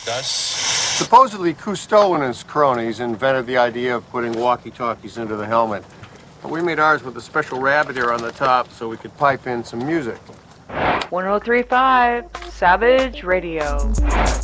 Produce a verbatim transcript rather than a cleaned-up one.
discuss. Supposedly, Cousteau and his cronies invented the idea of putting walkie-talkies into the helmet. But we made ours with a special rabbit ear on the top so we could pipe in some music. one oh three point five Savage Radio.